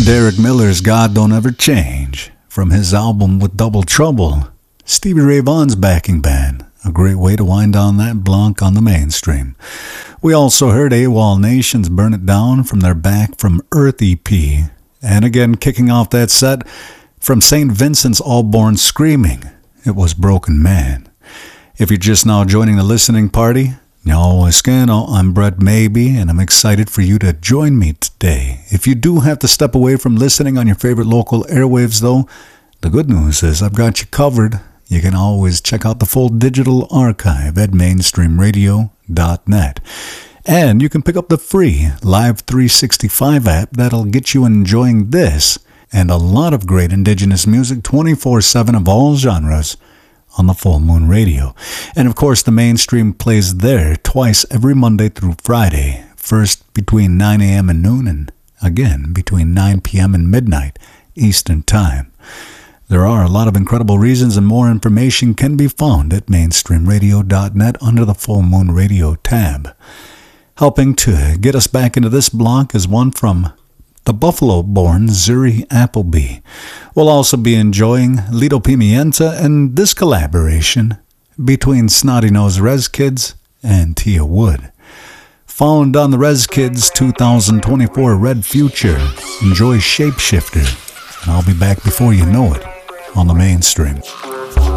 Derek Miller's God Don't Ever Change from his album With Double Trouble. Stevie Ray Vaughan's backing band. A great way to wind down that blanc on the mainstream. We also heard AWOL Nation's Burn It Down from their Back from Earth EP. And again, kicking off that set from St. Vincent's All Born Screaming, it was Broken Man. If you're just now joining the listening party, no, Escano, I'm Brett Maybe, and I'm excited for you to join me today. If you do have to step away from listening on your favorite local airwaves, though, the good news is I've got you covered. You can always check out the full digital archive at mainstreamradio.net. And you can pick up the free Live 365 app that'll get you enjoying this and a lot of great indigenous music 24/7 of all genres on the Full Moon Radio. And of course, the mainstream plays there twice every Monday through Friday, first between 9 a.m. and noon, and again between 9 p.m. and midnight Eastern Time. There are a lot of incredible reasons, and more information can be found at mainstreamradio.net under the Full Moon Radio tab. Helping to get us back into this block is one from the Buffalo-born Zuri Appleby. We'll also be enjoying Lido Pimienta and this collaboration between Snotty Nose Rez Kids and Tia Wood. Found on the Rez Kids 2024 Red Future, enjoy Shapeshifter, and I'll be back before you know it on the mainstream.